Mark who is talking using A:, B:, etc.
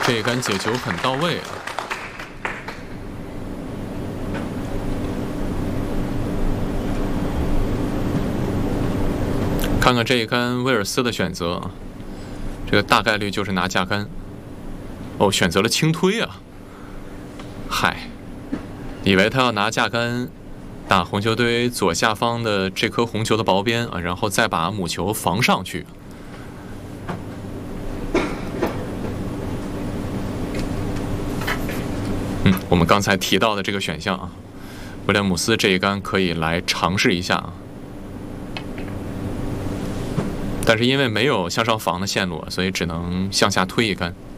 A: 这一杆解球很到位啊！看看这一杆威尔斯的选择，这个大概率就是拿架杆。哦，选择了轻推啊！嗨，以为他要拿架杆打红球队左下方的这颗红球的薄边啊，然后再把母球防上去。我们刚才提到的这个选项啊，威廉姆斯这一杆可以来尝试一下啊。但是因为没有向上防的线路，所以只能向下推一杆。